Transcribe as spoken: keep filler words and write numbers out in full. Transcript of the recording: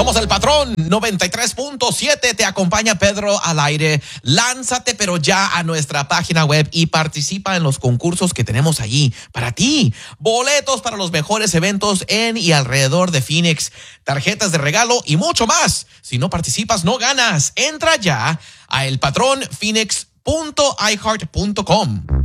Somos el Patrón noventa y tres punto siete. Te acompaña Pedro al aire. Lánzate, pero ya a nuestra página web y participa en los concursos que tenemos allí para ti. Boletos para los mejores eventos en y alrededor de Phoenix, tarjetas de regalo y mucho más. Si no participas, no ganas. Entra ya a el patrón phoenix punto i heart punto com.